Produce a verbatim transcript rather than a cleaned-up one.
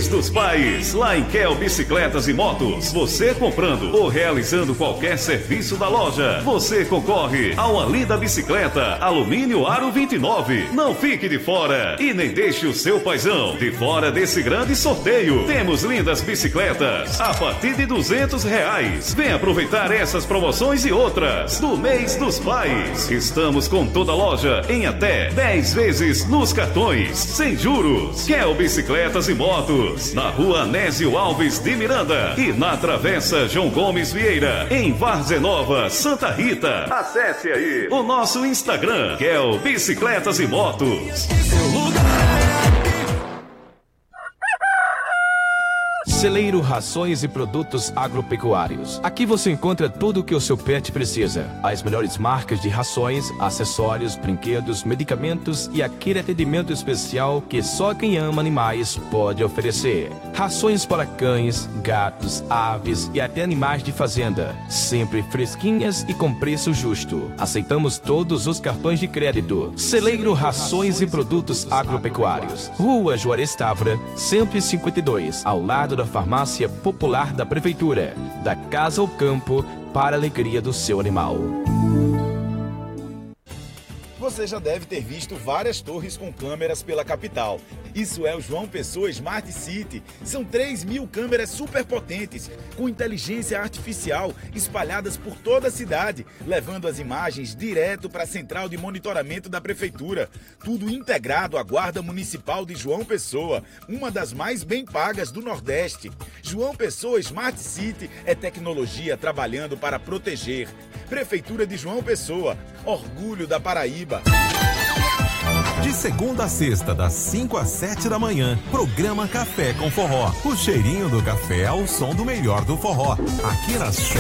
mês dos pais, lá em Kel Bicicletas e Motos. Você comprando ou realizando qualquer serviço da loja, você concorre ao Alida Bicicleta Alumínio Aro vinte e nove. Não fique de fora e nem deixe o seu paizão de fora desse grande sorteio. Temos lindas bicicletas a partir de duzentos reais. Vem aproveitar essas promoções e outras do mês dos pais. Estamos com toda a loja em até dez vezes nos cartões, sem juros. Kel Bicicletas e Motos, na rua Anésio Alves de Miranda e na Travessa João Gomes Vieira, em Várzea Nova, Santa Rita. Acesse aí o nosso Instagram, Kel Bicicletas e Motos. Celeiro Rações e Produtos Agropecuários. Aqui você encontra tudo o que o seu pet precisa. As melhores marcas de rações, acessórios, brinquedos, medicamentos e aquele atendimento especial que só quem ama animais pode oferecer. Rações para cães, gatos, aves e até animais de fazenda. Sempre fresquinhas e com preço justo. Aceitamos todos os cartões de crédito. Celeiro Rações e Produtos Agropecuários. Rua Juarez Távora, cento e cinquenta e dois, ao lado da Farmácia Popular da Prefeitura, da casa ao campo, para a alegria do seu animal. Você já deve ter visto várias torres com câmeras pela capital. Isso é o João Pessoa Smart City. São três mil câmeras superpotentes, com inteligência artificial, espalhadas por toda a cidade, levando as imagens direto para a central de monitoramento da Prefeitura. Tudo integrado à Guarda Municipal de João Pessoa, uma das mais bem pagas do Nordeste. João Pessoa Smart City é tecnologia trabalhando para proteger. Prefeitura de João Pessoa, orgulho da Paraíba. De segunda a sexta, das cinco às sete da manhã, programa Café com Forró. O cheirinho do café ao som do melhor do forró. Aqui nas